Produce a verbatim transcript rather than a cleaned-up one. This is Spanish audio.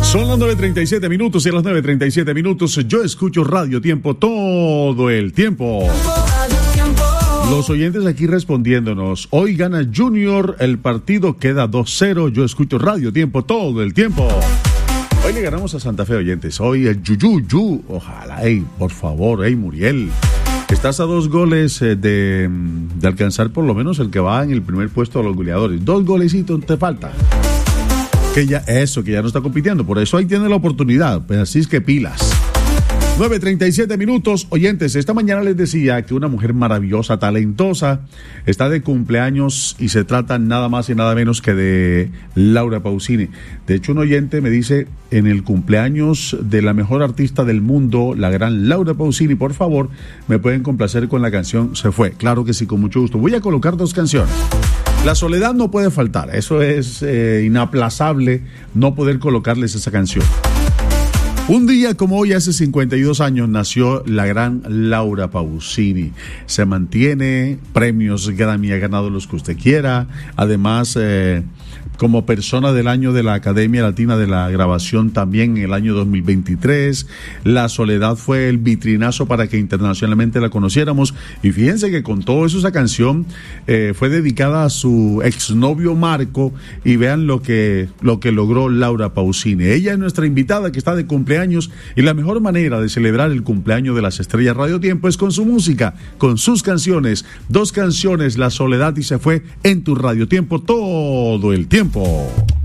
Son las nueve treinta y siete minutos y a las nueve treinta y siete minutos yo escucho Radio Tiempo todo el tiempo. Los oyentes aquí respondiéndonos. Hoy gana Junior, el partido queda dos cero. Yo escucho Radio Tiempo todo el tiempo. Hoy le ganamos a Santa Fe, oyentes. Hoy el Yuyu, ojalá, ey, por favor, ey, Muriel. Estás a dos goles eh, de, de alcanzar por lo menos el que va en el primer puesto de los goleadores. Dos golecitos te falta. Que ya, eso, que ya no está compitiendo. Por eso ahí tiene la oportunidad. Pero así es que pilas. nueve treinta y siete minutos. Oyentes, esta mañana les decía que una mujer maravillosa, talentosa, está de cumpleaños y se trata nada más y nada menos que de Laura Pausini. De hecho, un oyente me dice, en el cumpleaños de la mejor artista del mundo, la gran Laura Pausini, por favor, me pueden complacer con la canción Se Fue. Claro que sí, con mucho gusto. Voy a colocar dos canciones. La soledad no puede faltar, eso es eh, inaplazable no poder colocarles esa canción. Un día como hoy, hace cincuenta y dos años, nació la gran Laura Pausini. Se mantiene, premios Grammy, ha ganado los que usted quiera. Además, eh, como persona del año de la Academia Latina de la Grabación también en el año dos mil veintitrés. La soledad fue el vitrinazo para que internacionalmente la conociéramos. Y fíjense que con todo eso esa canción eh, fue dedicada a su exnovio Marco. Y vean lo que, lo que logró Laura Pausini. Ella es nuestra invitada que está de cumpleaños. Y la mejor manera de celebrar el cumpleaños de las estrellas Radio Tiempo es con su música, con sus canciones. Dos canciones, La Soledad y Se Fue, en tu Radio Tiempo todo el tiempo.